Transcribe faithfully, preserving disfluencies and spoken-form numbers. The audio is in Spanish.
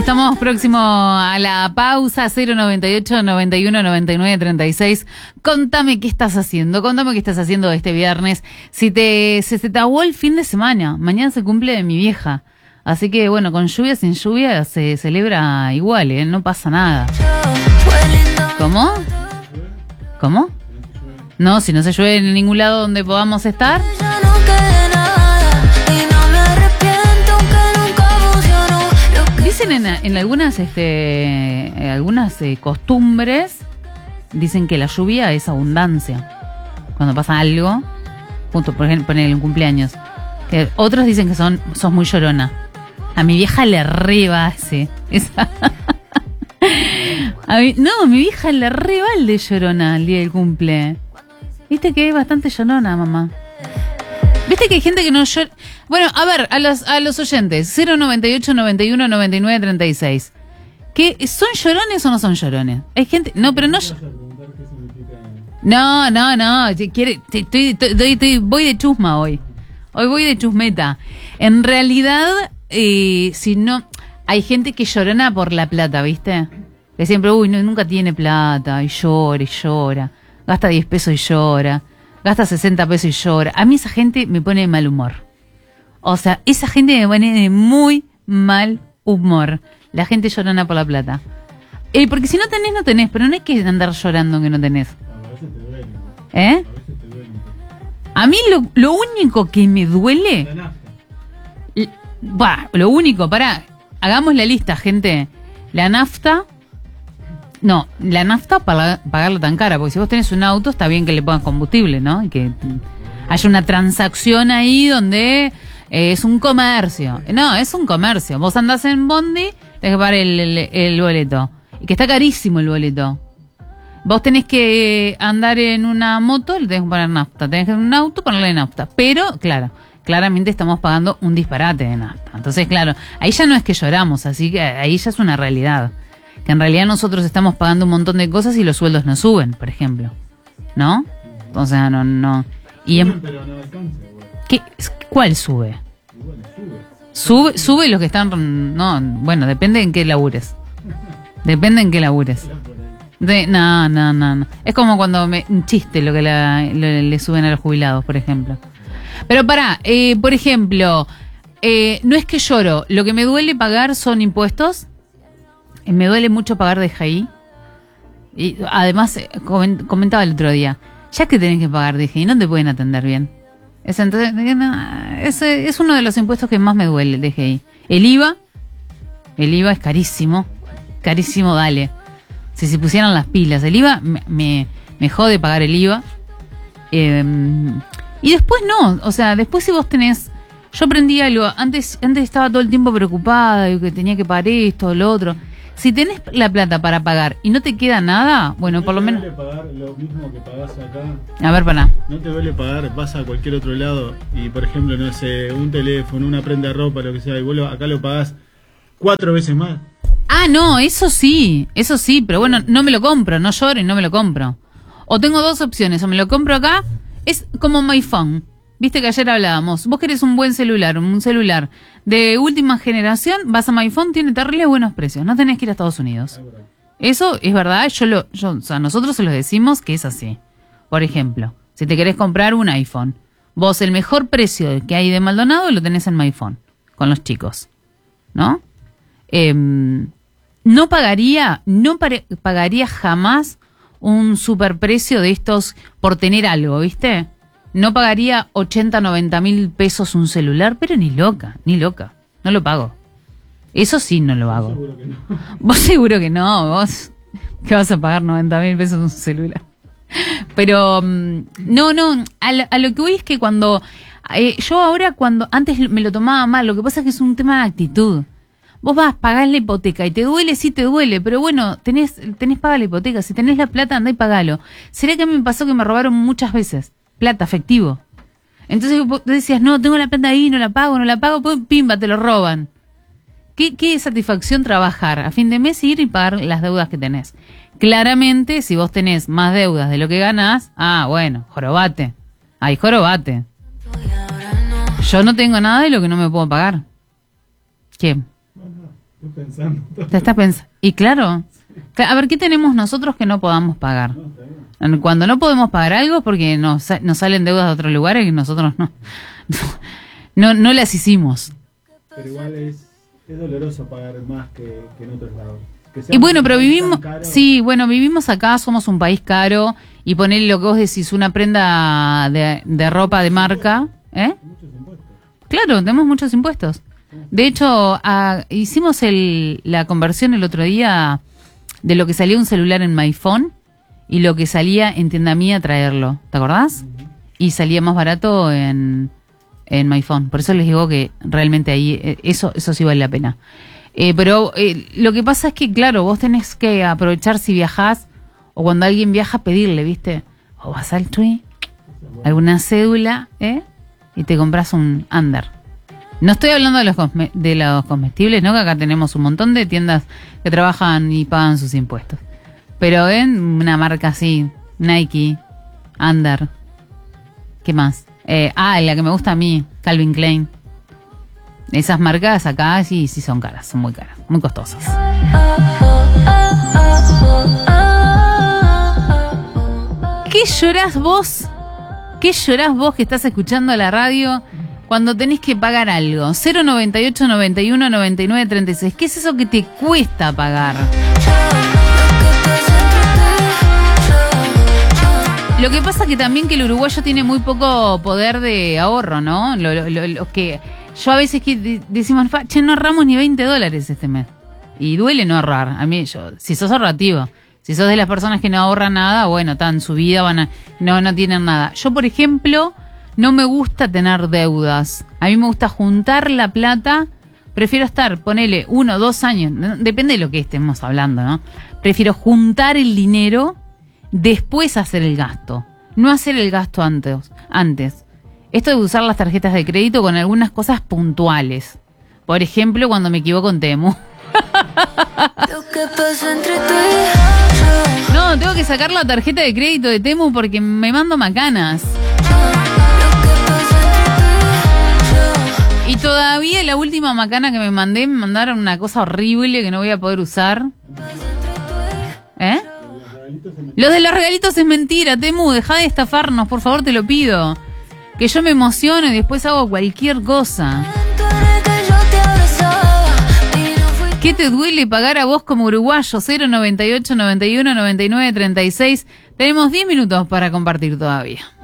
Estamos próximos a la pausa. Cero noventa y ocho, noventa y uno, noventa y nueve, treinta y seis. Contame qué estás haciendo. Contame qué estás haciendo este viernes. Si te, se, se te aguó el fin de semana. Mañana se cumple de mi vieja. Así que bueno, con lluvia, sin lluvia, se celebra igual, ¿eh? No pasa nada. ¿Cómo? ¿Cómo? No, si no se llueve en ningún lado donde podamos estar. Dicen en, en algunas este en algunas eh, costumbres, dicen que la lluvia es abundancia. Cuando pasa algo, punto, por ejemplo, poner un cumpleaños. Que otros dicen que son sos muy llorona. A mi vieja le reba ese. Esa. A mí, no, mi vieja le reba el de llorona el día del cumple. Viste que es bastante llorona, mamá. Viste que hay gente que no llora. Bueno, a ver, a los, a los oyentes, cero noventa y ocho, noventa y uno, noventa y nueve, treinta y seis. ¿Qué, ¿Son llorones o no son llorones? Hay gente. No, pero no. No, no, no. Quiere, estoy, estoy, estoy, voy de chusma hoy. Hoy voy de chusmeta. En realidad, eh, si no. Hay gente que llorona por la plata, ¿viste? Que siempre, uy, no, nunca tiene plata. Y llora, y llora. Gasta diez pesos y llora. Gasta sesenta pesos y llora. A mí esa gente me pone de mal humor. O sea, esa gente me pone de muy mal humor. La gente llorona por la plata. Eh, porque si no tenés, no tenés. Pero no hay que andar llorando que no tenés. A veces te duele. ¿Eh? A veces te duele. A mí lo, lo único que me duele... La nafta. L- Bah, lo único, pará. Hagamos la lista, gente. La nafta... No, la nafta para pagarla tan cara, porque si vos tenés un auto está bien que le pongas combustible, ¿no? Y que haya una transacción ahí donde eh, es un comercio. No, es un comercio. Vos andás en Bondi, tenés que pagar el, el, el boleto. Y que está carísimo el boleto. Vos tenés que andar en una moto, le tenés que poner nafta. Tenés que en un auto, ponerle nafta. Pero, claro, claramente estamos pagando un disparate de nafta. Entonces, claro, ahí ya no es que lloramos, así que ahí ya es una realidad. Que en realidad nosotros estamos pagando un montón de cosas y los sueldos no suben, por ejemplo. ¿No? O sea, no, no. Y Suben, en, pero no alcanza, güey. ¿qué, ¿Cuál sube? Y bueno, sube. Sube, sube los que están... No, bueno, depende en qué labures. Depende en qué labures. De, no, no, no, no. Es como cuando me... Un chiste lo que la, lo, le suben a los jubilados, por ejemplo. Pero pará, eh, por ejemplo, eh, no es que lloro. Lo que me duele pagar son impuestos. Me duele mucho pagar D G I. Y además, comentaba el otro día, ya que tenés que pagar D G I, no te pueden atender bien. Es, entonces, es, es uno de los impuestos que más me duele, el D G I. El I V A, el I V A es carísimo. Carísimo, dale. Si se pusieran las pilas, el I V A me, me, me jode pagar el I V A. Eh, y después no, o sea, después si vos tenés... Yo aprendí algo, antes, antes estaba todo el tiempo preocupada, y que tenía que pagar esto, lo otro... Si tenés la plata para pagar y no te queda nada, bueno, ¿No por lo menos... ¿No te duele pagar lo mismo que pagás acá? A ver, pará. ¿No te duele pagar? Vas a cualquier otro lado y, por ejemplo, no sé, un teléfono, una prenda de ropa, lo que sea, y vos lo- acá lo pagás cuatro veces más. Ah, no, eso sí, eso sí, pero bueno, no me lo compro, no lloro y no me lo compro. O tengo dos opciones, o me lo compro acá, es como MyPhone. Viste que ayer hablábamos, vos querés un buen celular, un celular de última generación, vas a MyPhone, tiene terribles buenos precios, no tenés que ir a Estados Unidos. Eso es verdad, yo lo, yo, o sea, nosotros se los decimos que es así. Por ejemplo, si te querés comprar un iPhone, vos el mejor precio que hay de Maldonado lo tenés en MyPhone, con los chicos, ¿no? Eh, no pagaría, no pare, pagaría jamás un superprecio de estos por tener algo, ¿viste? No pagaría ochenta, noventa mil pesos un celular, pero ni loca, ni loca. No lo pago. Eso sí no lo hago. Seguro que no. Vos seguro que no, vos que vas a pagar noventa mil pesos un celular. Pero um, no, no, a lo, a lo que voy es que cuando eh, yo ahora cuando antes me lo tomaba mal, lo que pasa es que es un tema de actitud. Vos vas a pagar la hipoteca y te duele, sí te duele, pero bueno, tenés, tenés paga la hipoteca, si tenés la plata andá y pagalo. ¿Será que a mí me pasó que me robaron muchas veces? Plata, efectivo. Entonces vos decías, no, tengo la plata ahí, no la pago, no la pago, pues pimba, te lo roban. ¿Qué, qué satisfacción trabajar a fin de mes, ir y pagar las deudas que tenés? Claramente, si vos tenés más deudas de lo que ganás, ah, bueno, jorobate. Ay, jorobate. Yo no tengo nada de lo que no me puedo pagar. ¿Qué? Estoy pensando. Te estás pensando. Y claro, a ver, ¿qué tenemos nosotros que no podamos pagar? Cuando no podemos pagar algo es porque nos, nos salen deudas de otros lugares y nosotros no, no, no las hicimos. Pero igual es, es doloroso pagar más que, que en otros lados. Y bueno, pero vivimos, sí, bueno, vivimos acá, somos un país caro y ponerle lo que vos decís, una prenda de, de ropa de marca, ¿eh? Claro, tenemos muchos impuestos. De hecho, a, hicimos el, la conversión el otro día de lo que salía un celular en MyPhone y lo que salía en tienda mía traerlo, ¿te acordás? Uh-huh. Y salía más barato en, en MyPhone. Por eso les digo que realmente ahí eso, eso sí vale la pena. Eh, pero eh, lo que pasa es que, claro, vos tenés que aprovechar si viajás o cuando alguien viaja pedirle, ¿viste? O vas al Tui, alguna cédula, ¿eh? Y te compras un under. No estoy hablando de los, cosme- de los comestibles, ¿no? Que acá tenemos un montón de tiendas que trabajan y pagan sus impuestos. Pero en una marca así, Nike, Under, ¿qué más? Eh, ah, la que me gusta a mí, Calvin Klein. Esas marcas acá sí, sí son caras, son muy caras, muy costosas. ¿Qué llorás vos? ¿Qué llorás vos que estás escuchando la radio cuando tenés que pagar algo? cero noventa y ocho, noventa y uno, noventa y nueve, treinta y seis. ¿Qué es eso que te cuesta pagar? Lo que pasa que también que el uruguayo tiene muy poco poder de ahorro, ¿no? Lo, lo, lo, lo que yo a veces que decimos, che, no ahorramos ni veinte dólares este mes. Y duele no ahorrar. A mí, yo, si sos ahorrativo, si sos de las personas que no ahorran nada, bueno, tan su vida van a, no, no tienen nada. Yo, por ejemplo, no me gusta tener deudas. A mí me gusta juntar la plata. Prefiero estar, ponele, uno, dos años, depende de lo que estemos hablando, ¿no? Prefiero juntar el dinero, después hacer el gasto. No hacer el gasto antes. antes. Esto de usar las tarjetas de crédito con algunas cosas puntuales. Por ejemplo, cuando me equivoco en Temu. No, tengo que sacar la tarjeta de crédito de Temu porque me mando macanas. Y todavía la última macana que me mandé, me mandaron una cosa horrible que no voy a poder usar. ¿Eh? Los de los regalitos es mentira, Temu, dejá de estafarnos, por favor, te lo pido. Que yo me emociono y después hago cualquier cosa. ¿Qué te duele pagar a vos como uruguayo? cero noventa y ocho, noventa y uno, noventa y nueve, treinta y seis. Tenemos diez minutos para compartir todavía.